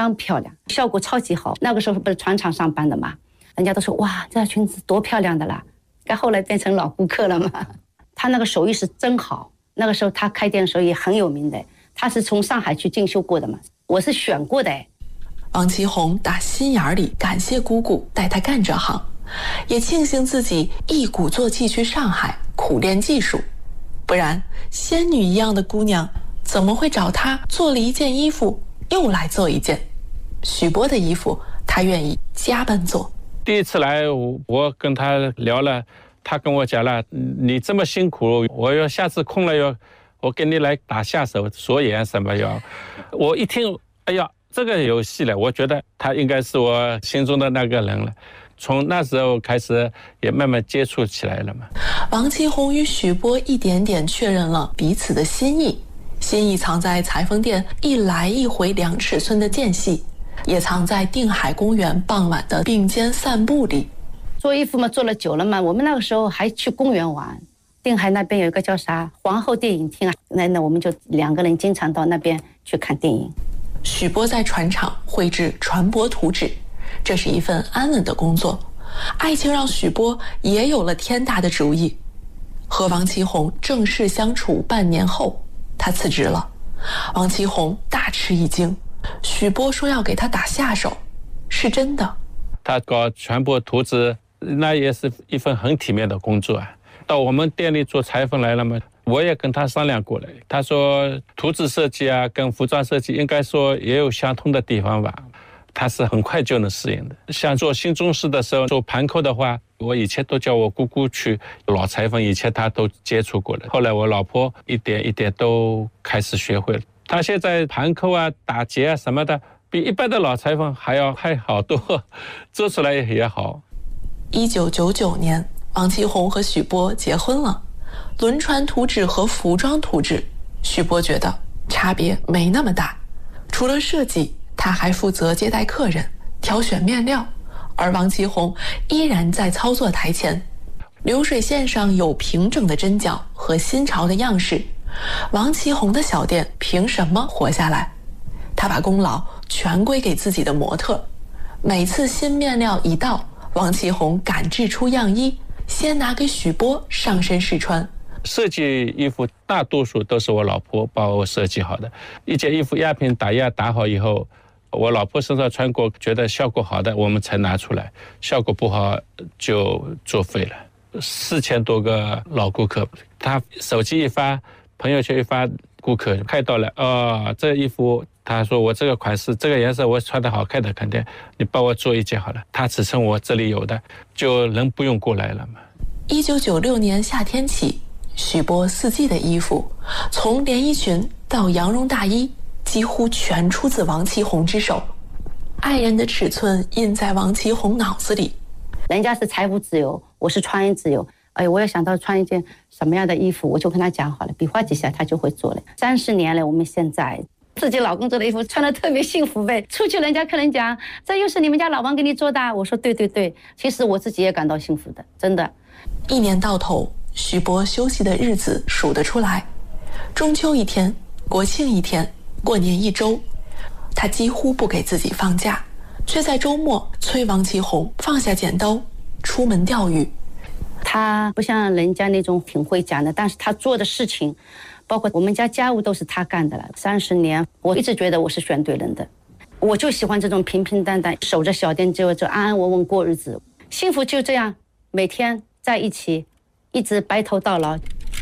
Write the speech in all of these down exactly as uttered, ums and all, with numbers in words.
常漂亮，效果超级好。那个时候不是船厂上班的嘛，人家都说哇，这裙子多漂亮的啦。该后来变成老顾客了嘛。他那个手艺是真好，那个时候他开店的时候也很有名的，他是从上海去进修过的嘛，我是选过的。 王其红打心眼里感谢姑姑带他干这行，也庆幸自己一鼓作气去上海苦练技术，不然仙女一样的姑娘怎么会找他做了一件衣服又来做一件？许波的衣服他愿意加班做。 第一次来我跟他聊了，他跟我讲了，你这么辛苦，我要下次空了要我给你来打下手锁眼什么要。我一听，哎呀，这个有戏了，我觉得他应该是我心中的那个人了。从那时候开始也慢慢接触起来了嘛。 王其红与许波一点点确认了彼此的心意，心意藏在裁缝店一来一回两尺寸的间隙，也藏在定海公园傍晚的并肩散步里。 做衣服嘛，做了久了嘛，我们那个时候还去公园玩。定海那边有一个叫啥皇后电影厅啊，那那我们就两个人经常到那边去看电影。 许波在船厂绘制船舶图纸，这是一份安稳的工作。爱情让许波也有了天大的主意。和王其红正式相处半年后，他辞职了。王其红大吃一惊，许波说要给他打下手，是真的。 他搞船舶图纸，那也是一份很体面的工作啊。到我们店里做裁缝来了嘛，我也跟他商量过了，他说图纸设计啊跟服装设计应该说也有相通的地方吧，他是很快就能适应的。像做新中式的时候，做盘扣的话，我以前都叫我姑姑去，老裁缝以前他都接触过了，后来我老婆一点一点都开始学会了。他现在盘扣啊打结啊什么的比一般的老裁缝还要还好多，做出来也好。 一九九九年王其红和许波结婚了。轮船图纸和服装图纸，许波觉得差别没那么大。除了设计，他还负责接待客人，挑选面料，而王其红依然在操作台前。流水线上有平整的针脚和新潮的样式，王其红的小店凭什么活下来？他把功劳全归给自己的模特。每次新面料一到，王其红赶制出样衣，先拿给许波上身试穿。 设计衣服大多数都是我老婆帮我设计好的，一件衣服压平打样打好以后，我老婆身上穿过觉得效果好的我们才拿出来，效果不好就作废了。四千多个老顾客，他手机一发朋友圈一发，顾客看到了，哦，这衣服他说我这个款式这个颜色我穿的好看的，肯定你帮我做一件好了，他尺寸我这里有的，就人不用过来了嘛。 一九九六年夏天起，许波四季的衣服，从连衣裙到羊绒大衣，几乎全出自王其红之手。爱人的尺寸印在王其红脑子里。 人家是财务自由，我是穿衣自由。哎，我也想到穿一件什么样的衣服，我就跟他讲好了，比划几下他就会做了。三十年了，我们现在自己老公做的衣服穿得特别幸福呗。出去人家客人讲，这又是你们家老王给你做的，我说对对对，其实我自己也感到幸福的，真的。 一年到头，许波休息的日子数得出来，中秋一天，国庆一天，过年一周，他几乎不给自己放假，却在周末催王其红放下剪刀，出门钓鱼。 他不像人家那种挺会讲的，但是他做的事情，包括我们家家务都是他干的了。三十年，我一直觉得我是选对人的。我就喜欢这种平平淡淡，守着小店就就安安稳稳过日子，幸福就这样，每天在一起，一直白头到老。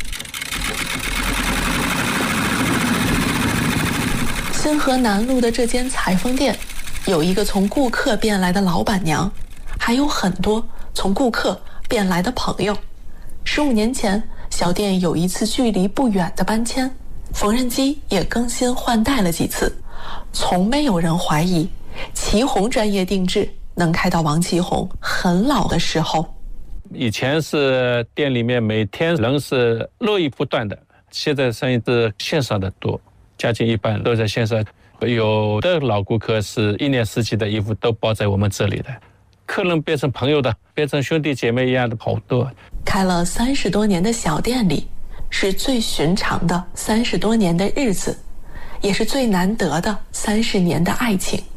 新河南路的这间裁缝店，有一个从顾客变来的老板娘，还有很多从顾客变来的朋友。十五年前，小店有一次距离不远的搬迁，缝纫机也更新换代了几次，从没有人怀疑祁红专业定制能开到王祁红很老的时候。 以前是店里面每天人是络绎不断的，现在生意是线上的多，将近一半都在线上。有的老顾客是一年四季的衣服都包在我们这里的，客人变成朋友的，变成兄弟姐妹一样的好多。 开了三十多年的小店里，是最寻常的三十多年的日子，也是最难得的三十年的爱情。